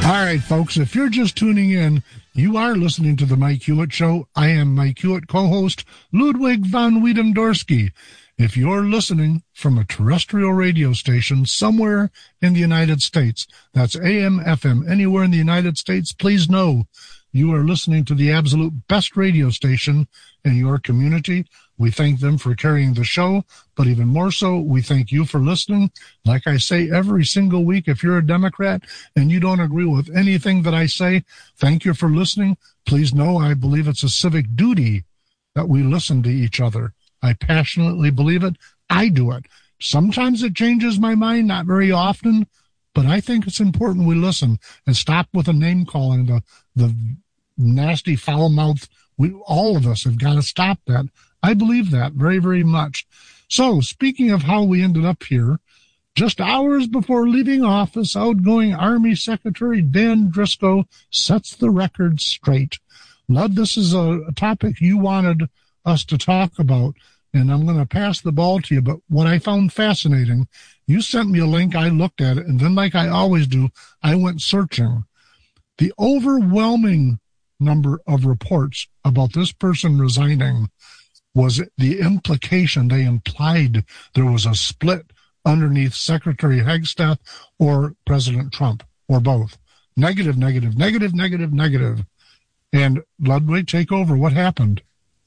All right, folks, if you're just tuning in, you are listening to The Mike Hewitt Show. I am Mike Hewitt, co-host Ludwig von Wiedendorsky. If you're listening from a terrestrial radio station somewhere in the United States, that's AM, FM, anywhere in the United States, please know you are listening to the absolute best radio station in your community. We thank them for carrying the show, but even more so, we thank you for listening. Like I say every single week, if you're a Democrat and you don't agree with anything that I say, thank you for listening. Please know I believe it's a civic duty that we listen to each other. I passionately believe it. I do it. Sometimes it changes my mind, not very often, but I think it's important we listen and stop with the name calling, the nasty foul mouth. All of us have got to stop that. I believe that very, very much. So, speaking of how we ended up here, just hours before leaving office, outgoing Army Secretary Dan Driscoll sets the record straight. Lud, this is a topic you wanted us to talk about, and I'm going to pass the ball to you. But what I found fascinating, you sent me a link, I looked at it, and then like I always do, I went searching. The overwhelming number of reports about this person resigning was the implication. They implied there was a split underneath Secretary Hegstaff or President Trump, or both. Negative, negative, negative, negative, negative. And Ludwig, take over. What happened?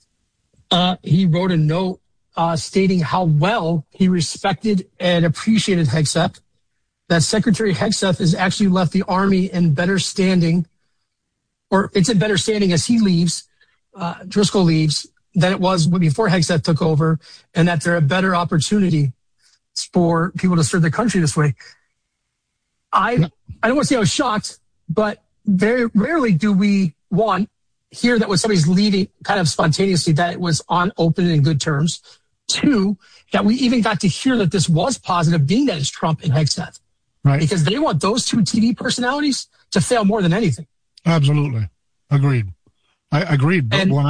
He wrote a note stating how well he respected and appreciated Hegstaff, that Secretary Hegstaff has actually left the Army in better standing, or it's in better standing as he leaves, Driscoll leaves, than it was before Hegstaff took over, and that there are better opportunity for people to serve the country this way. I don't want to say I was shocked, but very rarely do we, one, hear that when somebody's leaving kind of spontaneously, that it was on open and good terms. Two, that we even got to hear that this was positive, being that it's Trump and Hegstaff. Right. Because they want those two TV personalities to fail more than anything. Absolutely. Agreed. I agreed. But when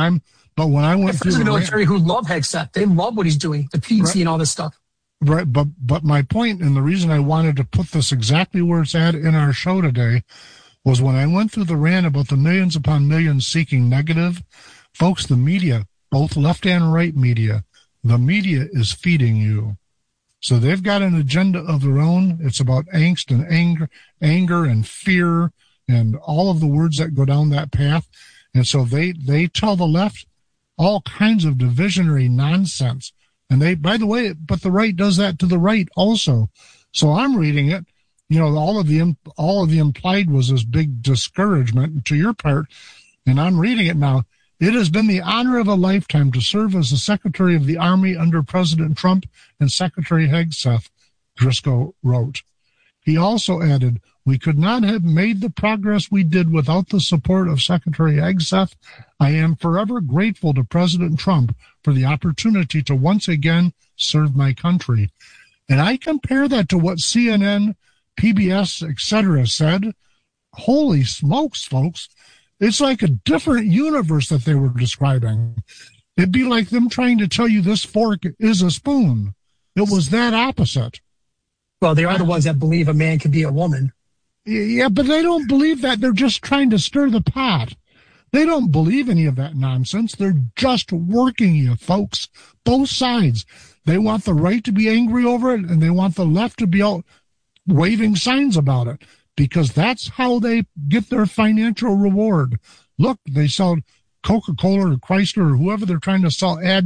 I went through the military who love Hegstaff, they love what he's doing, the PT right. and all this stuff. Right. But my point, and the reason I wanted to put this exactly where it's at in our show today, was when I went through the rant about the millions upon millions seeking negative, folks, the media, both left and right media, the media is feeding you. So they've got an agenda of their own. It's about angst and anger and fear and all of the words that go down that path. And so they tell the left all kinds of divisionary nonsense. And they, by the way, but the right does that to the right also. So I'm reading it. You know, all of the implied was this big discouragement to your part, and I'm reading it now. It has been the honor of a lifetime to serve as the Secretary of the Army under President Trump and Secretary Hegstaff, Driscoll wrote. He also added, we could not have made the progress we did without the support of Secretary Hegstaff. I am forever grateful to President Trump for the opportunity to once again serve my country. And I compare that to what CNN, PBS, etc. said. Holy smokes, folks. It's like a different universe that they were describing. It'd be like them trying to tell you this fork is a spoon. It was that opposite. Well, they are the ones that believe a man can be a woman. Yeah, but they don't believe that. They're just trying to stir the pot. They don't believe any of that nonsense. They're just working you, folks. Both sides. They want the right to be angry over it, and they want the left to be out waving signs about it, because that's how they get their financial reward. Look, they sell Coca-Cola or Chrysler or whoever they're trying to sell ad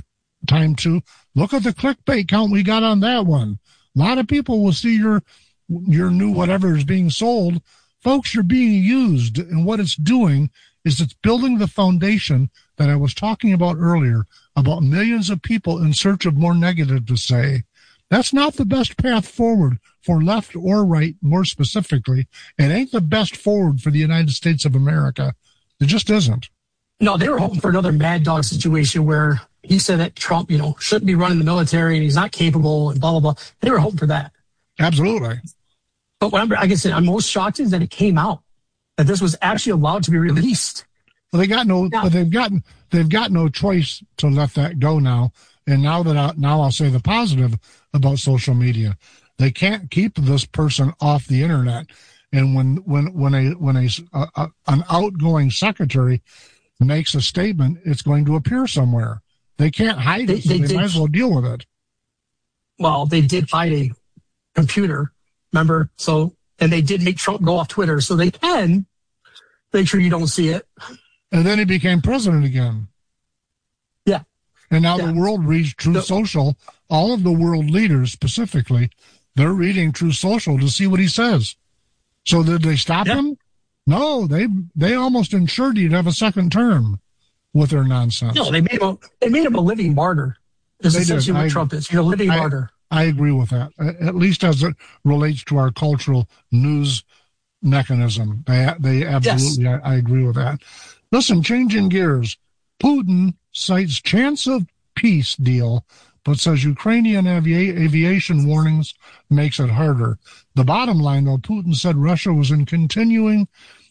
time to. Look at the clickbait count we got on that one. A lot of people will see your new whatever is being sold. Folks, you're being used, and what it's doing is it's building the foundation that I was talking about earlier, about millions of people in search of more negative to say. That's not the best path forward for left or right, more specifically. It ain't the best forward for the United States of America. It just isn't. No, they were hoping for another Mad Dog situation where he said that Trump, shouldn't be running the military and he's not capable and blah, blah, blah. They were hoping for that. Absolutely. But what I'm most shocked is that it came out, that this was actually allowed to be released. Well, they've got no choice to let that go now. And now I'll say the positive about social media. They can't keep this person off the internet. And when an outgoing secretary makes a statement, it's going to appear somewhere. They can't hide it, so they might as well deal with it. Well, they did hide a computer, remember? So, and they did make Trump go off Twitter, so they can make sure you don't see it. And then he became president again. Yeah. And now the world reads Truth Social. All of the world leaders specifically, they're reading Truth Social to see what he says. So did they stop him? No, they almost ensured he'd have a second term with their nonsense. No, they made him a living martyr. Is essentially what Trump is. You're a living martyr. I agree with that, at least as it relates to our cultural news mechanism. They absolutely, yes. I agree with that. Listen, changing gears. Putin cites chance of peace deal, but says Ukrainian aviation warnings makes it harder. The bottom line, though, Putin said Russia was continuing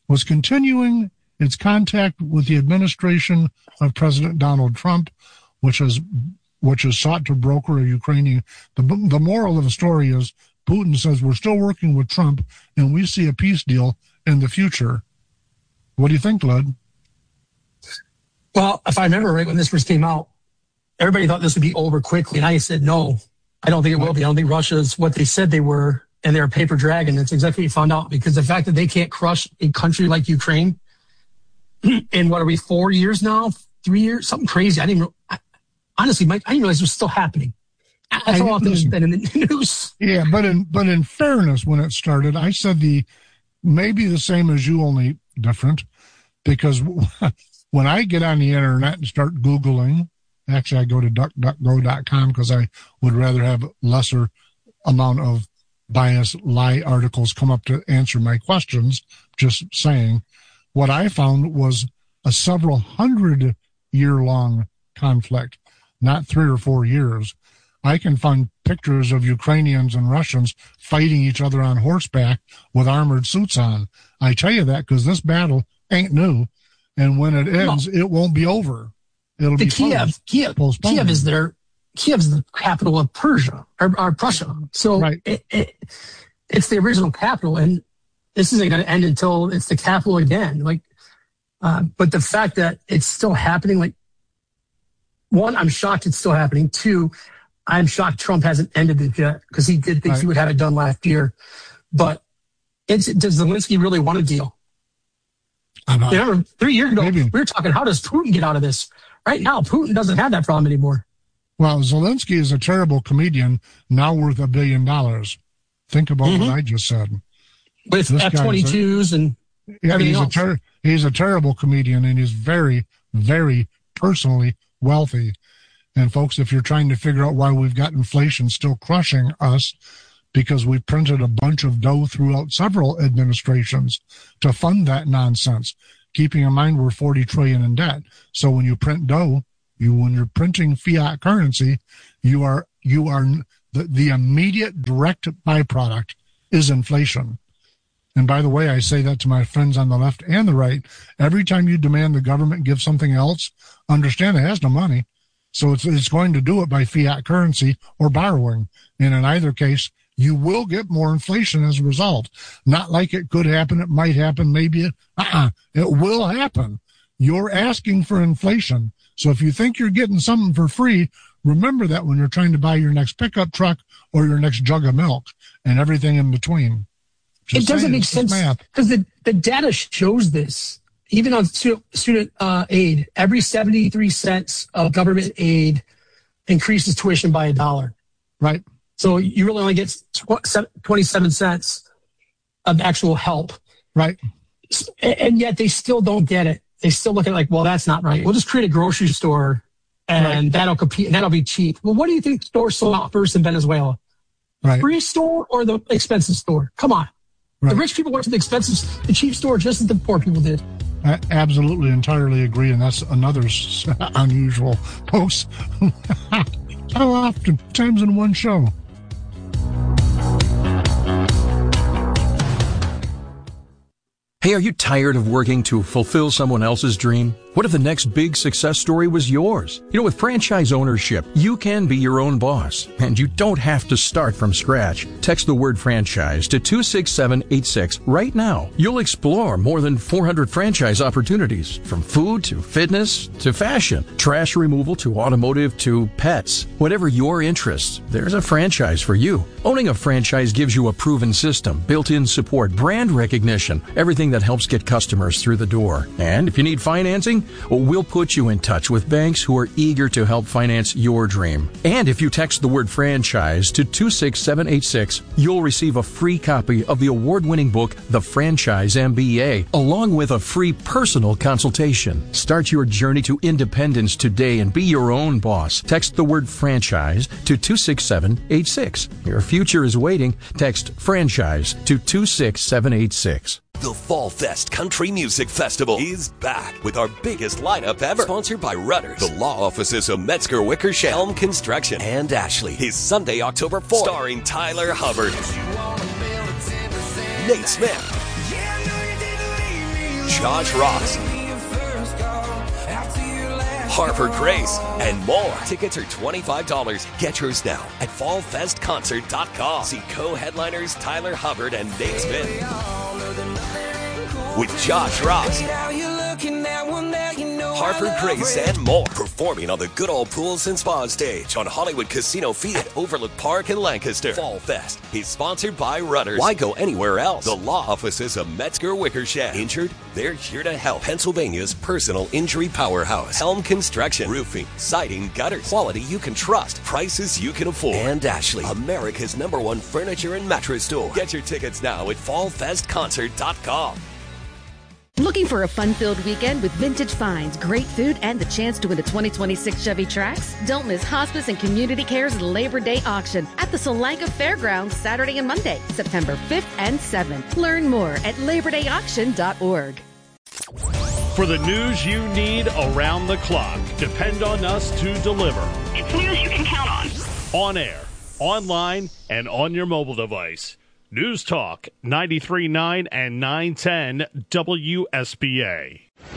its contact with the administration of President Donald Trump, which has sought to broker a Ukrainian. The moral of the story is Putin says we're still working with Trump and we see a peace deal in the future. What do you think, Lud? Well, if I remember right, when this first came out, everybody thought this would be over quickly. And I said, no, I don't think it will be. I don't think Russia's what they said they were, and they're a paper dragon. That's exactly what you found out, because the fact that they can't crush a country like Ukraine in, what are we, 4 years now? 3 years? Something crazy. Honestly, Mike, I didn't realize it was still happening. That's how often it's been in the news. Yeah, but in fairness, when it started, I said maybe the same as you, only different, because when I get on the internet and start Googling, actually I go to duckduckgo.com because I would rather have lesser amount of bias lie articles come up to answer my questions. Just saying, what I found was a several 100-year-long conflict, not 3 or 4 years. I can find pictures of Ukrainians and Russians fighting each other on horseback with armored suits on. I tell you that because this battle ain't new, and when it ends, it won't be over. It'll be Kiev is Kiev's the capital of Persia or Prussia. So right. It's the original capital, and this isn't going to end until it's the capital again. But the fact that it's still happening, one, I'm shocked it's still happening. Two, I'm shocked Trump hasn't ended it yet, because he did think he would have it done last year. But does Zelensky really want a deal? Remember, 3 years ago, we were talking, how does Putin get out of this? Right now, Putin doesn't have that problem anymore. Well, Zelensky is a terrible comedian, now worth $1 billion. Think about what I just said. With F-22s and everything else. He's a terrible comedian, and he's very, very personally wealthy. And folks, if you're trying to figure out why we've got inflation still crushing us, because we printed a bunch of dough throughout several administrations to fund that nonsense, keeping in mind we're $40 trillion in debt. So when you print dough, when you're printing fiat currency, you are the immediate direct byproduct is inflation. And by the way, I say that to my friends on the left and the right. Every time you demand the government give something else, understand it has no money. So it's going to do it by fiat currency or borrowing. And in either case, you will get more inflation as a result. Not like it could happen, it might happen, maybe it will happen. You're asking for inflation. So if you think you're getting something for free, remember that when you're trying to buy your next pickup truck or your next jug of milk and everything in between. It doesn't make sense, because the data shows this. Even on student aid, every 73 cents of government aid increases tuition by $1. Right. So you really only get 27 cents of actual help. Right. And yet they still don't get it. They still look at it like, well, that's not right. We'll just create a grocery store and that'll compete and that'll be cheap. Well, what do you think stores sold out first in Venezuela? Right. Free store or the expensive store? Come on. Right. The rich people went to the cheap store just as the poor people did. I absolutely, entirely agree, and that's another unusual post. How often times in one show? Hey, are you tired of working to fulfill someone else's dream? What if the next big success story was yours? With franchise ownership, you can be your own boss, and you don't have to start from scratch. Text the word franchise to 26786 right now. You'll explore more than 400 franchise opportunities, from food to fitness to fashion, trash removal to automotive to pets. Whatever your interests, there's a franchise for you. Owning a franchise gives you a proven system, built-in support, brand recognition, everything that helps get customers through the door. And if you need financing, we'll put you in touch with banks who are eager to help finance your dream. And if you text the word franchise to 26786, you'll receive a free copy of the award-winning book, The Franchise MBA, along with a free personal consultation. Start your journey to independence today and be your own boss. Text the word franchise to 26786. Your future is waiting. Text franchise to 26786. The Fall Fest Country Music Festival is back with our biggest lineup ever. Sponsored by Rudders, the law offices of Metzger Wickersham, Helm Construction, and Ashley. Is Sunday, October 4th. Starring Tyler Hubbard, Nate Smith, Josh Ross, Harper Grace, and more. Tickets are $25. Get yours now at fallfestconcert.com. See co-headliners Tyler Hubbard and Nate Smith with Josh Ross, Harper Grace, and more. Performing on the Good Old Pools and Spa stage on Hollywood Casino Field at Overlook Park in Lancaster. Fall Fest is sponsored by Rudders. Why go anywhere else? The law offices of Metzger Wickersham. Injured? They're here to help. Pennsylvania's personal injury powerhouse. Helm Construction. Roofing, siding, gutters. Quality you can trust. Prices you can afford. And Ashley, America's #1 furniture and mattress store. Get your tickets now at fallfestconcert.com. Looking for a fun-filled weekend with vintage finds, great food, and the chance to win a 2026 Chevy Trax? Don't miss Hospice and Community Care's Labor Day auction at the Solanka Fairgrounds Saturday and Monday, September 5th and 7th. Learn more at LaborDayAuction.org. For the news you need around the clock, depend on us to deliver. It's news you can count on. On air, online, and on your mobile device. News Talk 93.9 and 910 WSBA.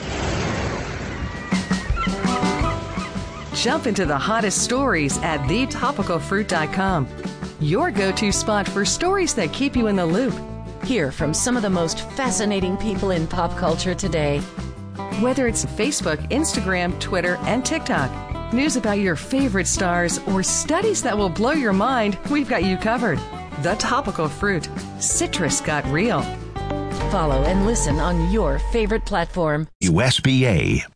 Jump into the hottest stories at thetopicalfruit.com. Your go-to spot for stories that keep you in the loop. Hear from some of the most fascinating people in pop culture today. Whether it's Facebook, Instagram, Twitter, and TikTok, news about your favorite stars, or studies that will blow your mind, we've got you covered. The Topical Fruit. Citrus got real. Follow and listen on your favorite platform. USBA.